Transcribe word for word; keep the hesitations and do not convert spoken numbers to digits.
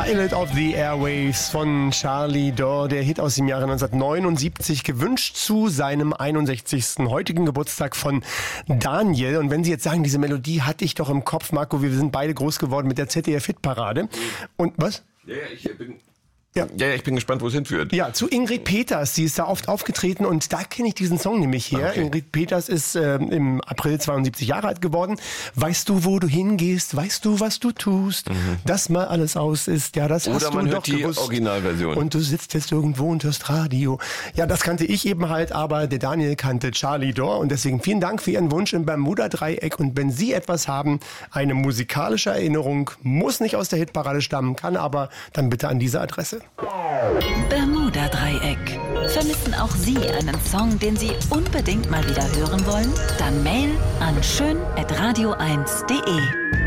Pilot of the Airwaves von Charlie Dore, der Hit aus dem Jahre neunzehnhundertneunundsiebzig, gewünscht zu seinem einundsechzigsten heutigen Geburtstag von Daniel. Und wenn Sie jetzt sagen, diese Melodie hatte ich doch im Kopf, Marco, wir sind beide groß geworden mit der Z D F-Hitparade. Und was? Ja, ja, ich bin... Ja. ja, ja, ich bin gespannt, wo es hinführt. Ja, zu Ingrid Peters, die ist da oft aufgetreten und da kenne ich diesen Song nämlich her. Okay. Ingrid Peters ist äh, im April zweiundsiebzig Jahre alt geworden. Weißt du, wo du hingehst? Weißt du, was du tust? Mhm. Dass mal alles aus ist, ja, das Oder hast man du hört doch die gewusst. Originalversion. Und du sitzt jetzt irgendwo und hörst Radio. Ja, das kannte ich eben halt, aber der Daniel kannte Charlie Dore und deswegen vielen Dank für Ihren Wunsch im Bermuda-Dreieck. Und wenn Sie etwas haben, eine musikalische Erinnerung, muss nicht aus der Hitparade stammen, kann aber, dann bitte an diese Adresse. Bermuda-Dreieck. Vermissen auch Sie einen Song, den Sie unbedingt mal wieder hören wollen? Dann Mail an schön at radio eins punkt de.